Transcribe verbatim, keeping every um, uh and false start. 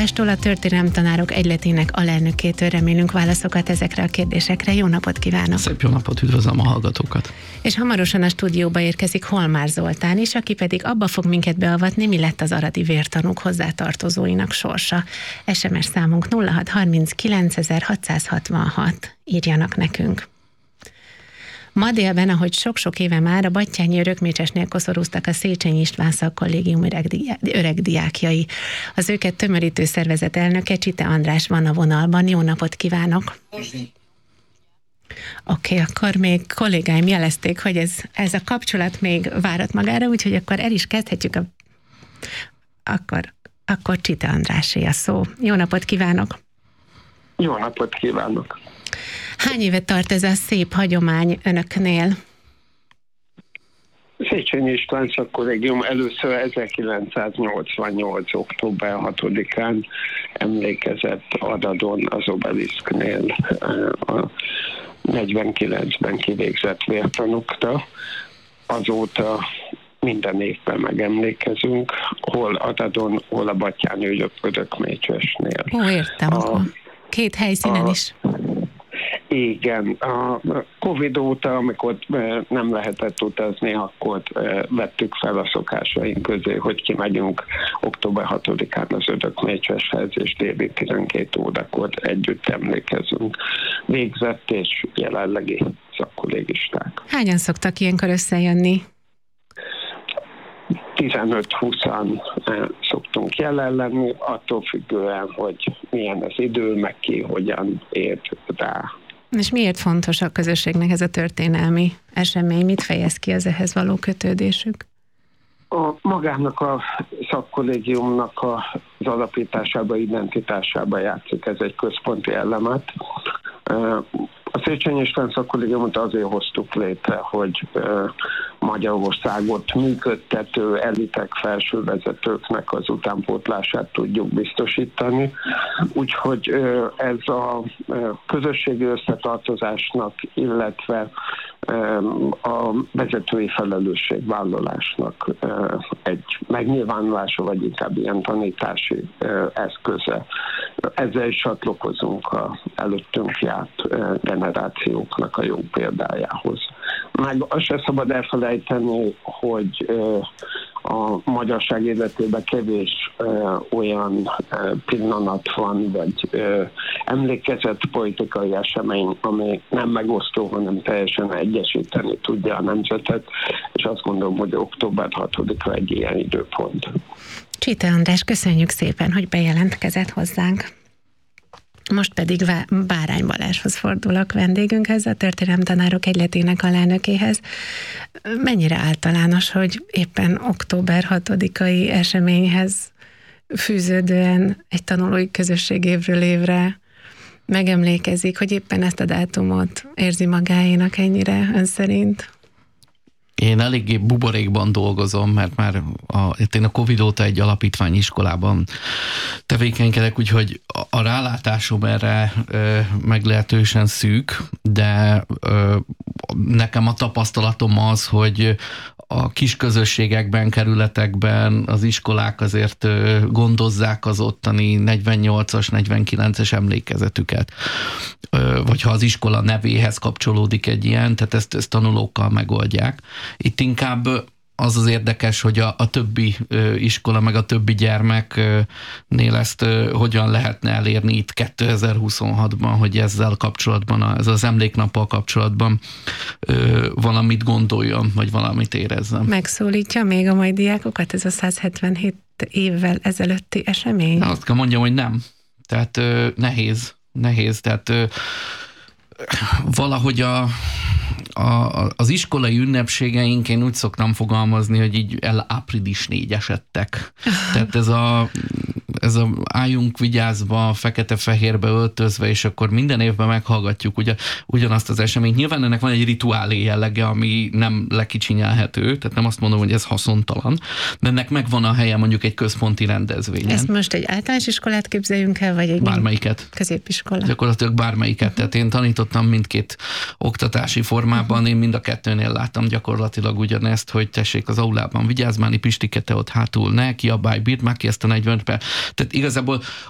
Balástól, a Történelemtanárok Egyletének alelnökétől remélünk válaszokat ezekre a kérdésekre. Jó napot kívánok! Szép jó napot, üdvözlöm a hallgatókat! És hamarosan a stúdióba érkezik Holmár Zoltán is, aki pedig abba fog minket beavatni, mi lett az aradi vértanúk hozzátartozóinak sorsa. es em es számunk nulla hat harminckilenc hatszázhatvanhat. Írjanak nekünk. Ma délben, ahogy sok-sok éve már, a Batthyányi Örökmécsesnél koszorúztak a Széchenyi István Szakkollégium öregdiákjai. Az őket tömörítő szervezet elnöke, Csite András van a vonalban. Jó napot kívánok! Oké, okay, akkor még kollégáim jelezték, hogy ez, ez a kapcsolat még várat magára, úgyhogy akkor el is kezdhetjük a... Akkor, akkor Csite Andrásé a szó. Jó napot kívánok! Jó napot kívánok! Hány éve tart ez a szép hagyomány önöknél? Széchenyi István Szakkollégium először ezerkilencszáznyolcvannyolc. október hatodikán emlékezett Adadon az Obeliszknél a negyvenkilencben kivégzett vértanúkra. Azóta minden évben megemlékezünk, hol Adadon, hol a Batthyáni Örökmécsesnél. Ó, értem, a, akkor két helyszínen a, is. Igen, a Covid óta, amikor nem lehetett utazni, akkor vettük fel a szokásaink közé, hogy kimegyünk október hatodikán az Örökmécseshez, és déli tizenkét órakor együtt emlékezünk végzett és jelenlegi szakkollégisták. Hányan szoktak ilyenkor összejönni? tizenöt-húszan szoktunk jelen lenni, attól függően, hogy milyen az idő, meg ki hogyan ér rá. És miért fontos a közösségnek ez a történelmi esemény? Mit fejez ki az ehhez való kötődésük? A magának a szakkollégiumnak az alapításába, identitásába játszik ez egy központi elemet. A Széchenyi István Szakkollégiumot azért hoztuk létre, hogy Magyarországot működtető elitek, felsővezetőknek az utánpótlását tudjuk biztosítani. Úgyhogy ez a közösségi összetartozásnak, illetve a vezetői felelősségvállalásnak egy megnyilvánulása, vagy inkább ilyen tanítási eszköze. Ezzel is csatlakozunk az előttünk járt generációknak a jó példájához. Meg azt se szabad elfelejteni, hogy a magyarság életében kevés olyan pillanat van, vagy emlékezett politikai esemény, ami nem megosztó, hanem teljesen egyesíteni tudja a nemzetet, és azt gondolom, hogy október hatodika egy ilyen időpont. Csite András, köszönjük szépen, hogy bejelentkezett hozzánk. Most pedig Bárány Balázshoz fordulok, vendégünkhez, a Történelemtanárok Egyletének alelnökéhez. Mennyire általános, hogy éppen október hatodikai eseményhez fűződően egy tanulói közösség évről évre megemlékezik, hogy éppen ezt a dátumot érzi magáénak ennyire ön szerint? Én eléggé buborékban dolgozom, mert már a, én a Covid óta egy alapítványi iskolában tevékenykedek, úgyhogy a, a rálátásom erre ö, meglehetősen szűk, de ö, nekem a tapasztalatom az, hogy a kis közösségekben, kerületekben az iskolák azért gondozzák az ottani negyvennyolcas, negyvenkilences emlékezetüket. Vagy ha az iskola nevéhez kapcsolódik egy ilyen, tehát ezt, ezt tanulókkal megoldják. Itt inkább az az érdekes, hogy a, a többi ö, iskola, meg a többi gyermeknél ezt ö, hogyan lehetne elérni itt kétezer-huszonhatban, hogy ezzel kapcsolatban, ez az emléknappal kapcsolatban ö, valamit gondoljon, vagy valamit érezzem. Megszólítja még a mai diákokat ez a száz hetvenhét évvel ezelőtti esemény? Na, azt kell mondjam, hogy nem. Tehát ö, nehéz, nehéz, tehát ö, valahogy a A, az iskolai ünnepségeink, én úgy szoktam fogalmazni, hogy így el április négy esettek. Tehát ez a, ez a álljunk vigyázva, fekete-fehérbe öltözve, és akkor minden évben meghallgatjuk ugye, ugyanazt az eseményt. Nyilván ennek van egy rituálé jellege, ami nem lekicsinyelhető, tehát nem azt mondom, hogy ez haszontalan, de ennek megvan a helye mondjuk egy központi rendezvényen. Ezt most egy általános iskolát képzeljünk el, vagy egy bármelyiket. Középiskolát? Gyakorlatilag bármelyiket. Uh-huh. Tehát én tanítottam mindkét oktatási formában, én mind a kettőnél láttam gyakorlatilag ugyanezt, hogy tessék az aulában vigyázmáni, Pistike, te ott hátul ne, kiabálj, bírd már ki ezt a negyven perc. Tehát igazából